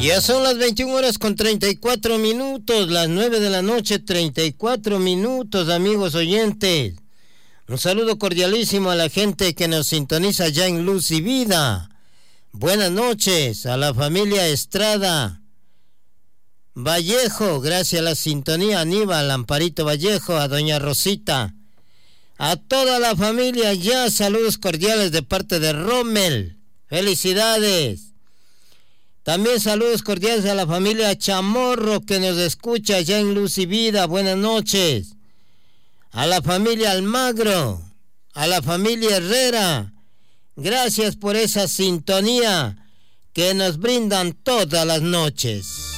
Ya son las 21 horas con 34 minutos, las 9 de la noche, 34 minutos, amigos oyentes. Un saludo cordialísimo a la gente que nos sintoniza ya en Luz y Vida. Buenas noches a la familia Estrada Vallejo, gracias a la sintonía, Aníbal, Amparito Vallejo, a doña Rosita. A toda la familia ya, saludos cordiales de parte de Rommel. Felicidades. También saludos cordiales a la familia Chamorro que nos escucha ya en Luz y Vida. Buenas noches. A la familia Almagro, a la familia Herrera. Gracias por esa sintonía que nos brindan todas las noches.